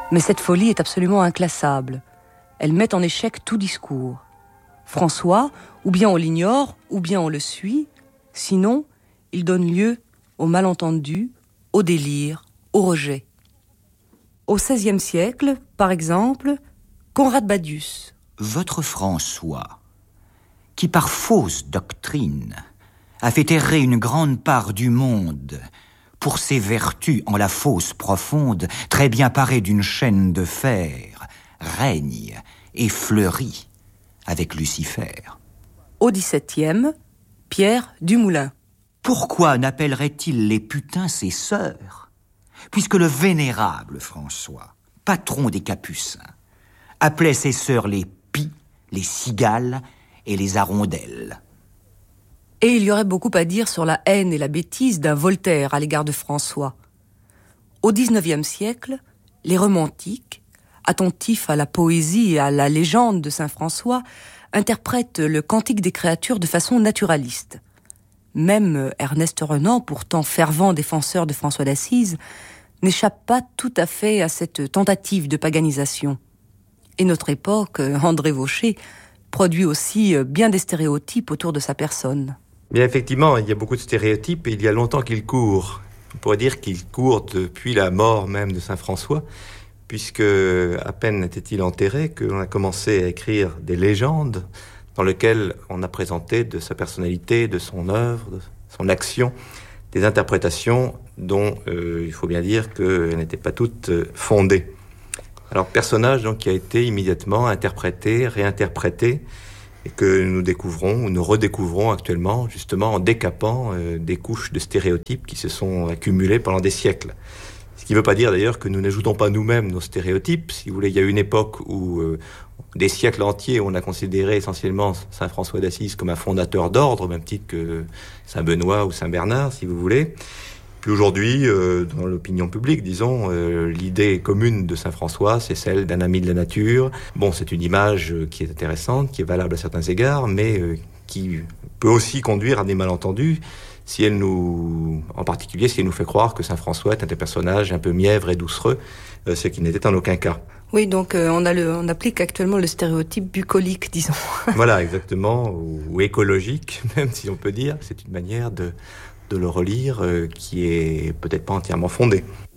Mais cette folie est absolument inclassable. Elle met en échec tout discours. François, ou bien on l'ignore, ou bien on le suit, sinon, il donne lieu au malentendu, au délire, au rejet. Au XVIe siècle, par exemple, Conrad Badius. Votre François, qui par fausse doctrine a fait errer une grande part du monde, pour ses vertus en la fosse profonde, très bien paré d'une chaîne de fer, règne et fleurit avec Lucifer. Au XVIIe, Pierre Dumoulin. Pourquoi n'appellerait-il les putains ses sœurs, puisque le vénérable François, patron des Capucins, appelait ses sœurs les pies, les cigales et les arondelles. Et il y aurait beaucoup à dire sur la haine et la bêtise d'un Voltaire à l'égard de François. Au XIXe siècle, les romantiques, attentifs à la poésie et à la légende de saint François, interprètent le Cantique des créatures de façon naturaliste. Même Ernest Renan, pourtant fervent défenseur de François d'Assise, n'échappe pas tout à fait à cette tentative de paganisation. Et notre époque, André Vaucher, produit aussi bien des stéréotypes autour de sa personne. Bien effectivement, il y a beaucoup de stéréotypes et il y a longtemps qu'il court. On pourrait dire qu'il court depuis la mort même de saint François, puisque à peine était-il enterré qu'on a commencé à écrire des légendes dans lesquelles on a présenté de sa personnalité, de son œuvre, de son action, des interprétations dont il faut bien dire qu'elles n'étaient pas toutes fondées. Alors, personnage donc, qui a été immédiatement interprété, réinterprété, et que nous découvrons, ou nous redécouvrons actuellement, justement en décapant des couches de stéréotypes qui se sont accumulées pendant des siècles. Ce qui ne veut pas dire d'ailleurs que nous n'ajoutons pas nous-mêmes nos stéréotypes. Si vous voulez, il y a une époque où, des siècles entiers, on a considéré essentiellement saint François d'Assise comme un fondateur d'ordre, au même titre que saint Benoît ou saint Bernard, si vous voulez. Puis aujourd'hui, dans l'opinion publique, disons, l'idée commune de saint François, c'est celle d'un ami de la nature. Bon, c'est une image qui est intéressante, qui est valable à certains égards, mais qui peut aussi conduire à des malentendus, si elle en particulier, si elle nous fait croire que saint François est un personnage un peu mièvre et doucereux, ce qui n'était en aucun cas. Oui, donc on applique actuellement le stéréotype bucolique, disons. Voilà, exactement, ou écologique, même si on peut dire. C'est une manière de le relire qui est peut-être pas entièrement fondée.